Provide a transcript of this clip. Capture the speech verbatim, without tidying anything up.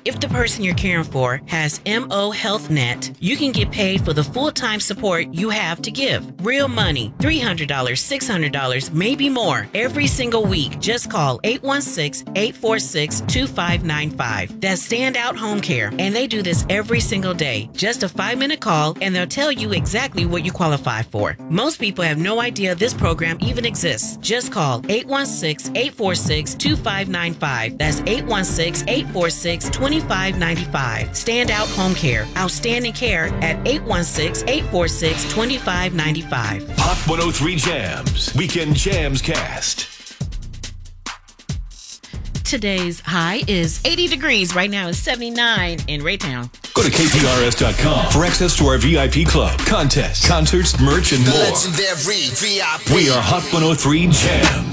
If the person you're caring for has M O Health Net, you can get paid for the full-time support you have to give. Real money, three hundred dollars, six hundred dollars, maybe more, every single week. Just call eight one six, eight four six, two five nine five. That's Standout Home Care, and they do this every single day. Just a five-minute call, and they'll tell you exactly what you qualify for. Most people have no idea this program even exists. Just call eight one six, eight four six, two five nine five. That's eight one six, eight four six, two five nine five. Standout Home Care. Outstanding care at eight one six, eight four six, two five nine five. Hot one oh three Jams. Weekend Jams Cast. Today's high is eighty degrees. Right now it's seventy-nine in Raytown. Go to K P R S dot com for access to our V I P club, contests, concerts, merch, and more. Legendary V I P. We are Hot one oh three Jams.